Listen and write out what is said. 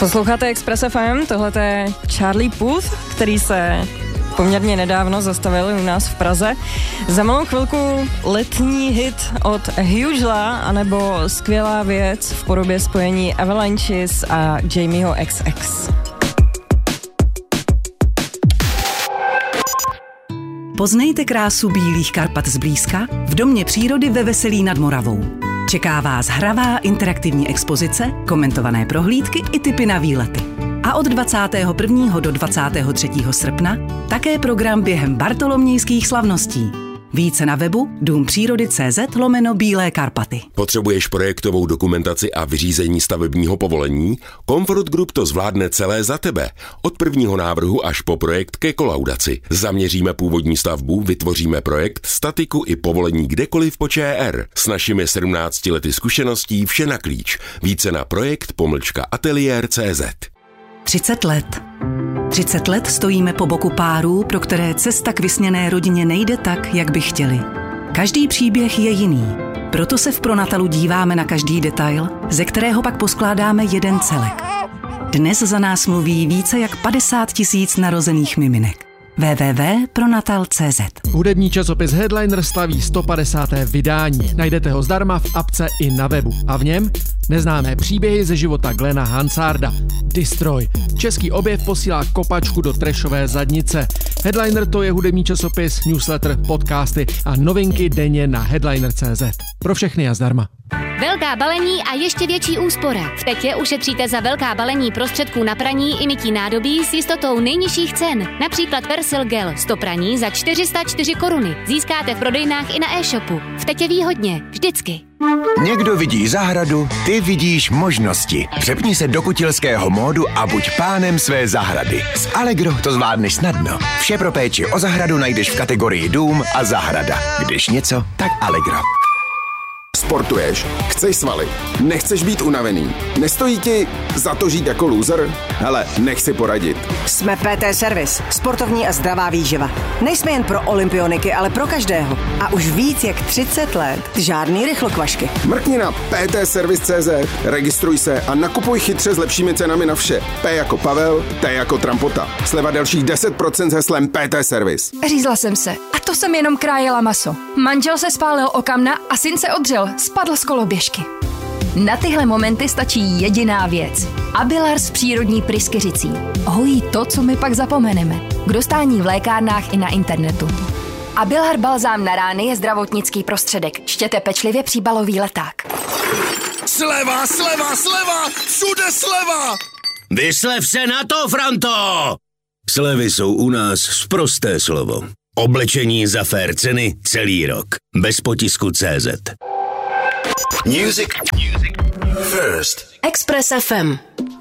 Posloucháte Express FM, tohle je Charlie Puth, který se poměrně nedávno zastavil u nás v Praze. Za malou chvilku letní hit od Hugela, anebo skvělá věc v podobě spojení Avalanches a Jamieho XX. Poznejte krásu Bílých Karpat zblízka v Domě přírody ve Veselí nad Moravou. Čeká vás hravá interaktivní expozice, komentované prohlídky i tipy na výlety. A od 21. do 23. srpna také program během bartolomějských slavností. Více na webu dumpřírody.cz/Bílé Karpaty. Potřebuješ projektovou dokumentaci a vyřízení stavebního povolení? Comfort Group to zvládne celé za tebe. Od prvního návrhu až po projekt ke kolaudaci. Zaměříme původní stavbu, vytvoříme projekt, statiku i povolení kdekoliv po ČR. S našimi 17 lety zkušeností vše na klíč. Více na projekt-ateliér.cz. 30 let. 30 let stojíme po boku párů, pro které cesta k vysněné rodině nejde tak, jak by chtěli. Každý příběh je jiný. Proto se v Pronatalu díváme na každý detail, ze kterého pak poskládáme jeden celek. Dnes za nás mluví více jak 50 000 narozených miminek. www.pronatal.cz. Hudební časopis Headliner slaví 150. vydání. Najdete ho zdarma v apce i na webu. A v něm neznámé příběhy ze života Glena Hansarda. Destroy. Český objev posílá kopačku do trashové zadnice. Headliner to je hudební časopis, newsletter, podcasty a novinky denně na headliner.cz. Pro všechny a zdarma. Velká balení a ještě větší úspora. V Tetě ušetříte za velká balení prostředků na praní i mytí nádobí s jistotou nejnižších cen. Například Persil Gel 100 praní za 404 koruny. Získáte v prodejnách i na e-shopu. V Tetě výhodně. Vždycky. Někdo vidí zahradu, ty vidíš možnosti. Přepni se do kutilského módu a buď pánem své zahrady. S Allegro to zvládneš snadno. Vše pro péči o zahradu najdeš v kategorii dům a zahrada. Když něco, tak Allegro. Sportuješ, chceš svaly, nechceš být unavený, nestojí ti za to žít jako loser? Hele, nech si poradit. Jsme PT Service, sportovní a zdravá výživa. Nejsme jen pro olympioniky, ale pro každého. A už víc jak 30 let žádný rychlokvašky. Mrkni na ptservice.cz, registruj se a nakupuj chytře s lepšími cenami na vše. P jako Pavel, T jako Trampota. Sleva dalších 10% s heslem PT Service. Řízla jsem se a to jsem jenom krájela maso. Manžel se spálil o kamna a syn se odřel, spadl z koloběžky. Na tyhle momenty stačí jediná věc. Abilar s přírodní pryskyřicí. Hojí to, co my pak zapomeneme. K dostání v lékárnách i na internetu. Abilar balzám na rány je zdravotnický prostředek. Čtěte pečlivě příbalový leták. Sleva, sleva, sleva! Všude sleva! Vyslev se na to, Franto! Slevy jsou u nás sprosté slovo. Oblečení za fair ceny celý rok. Bez potisku CZ. Music first. Express FM.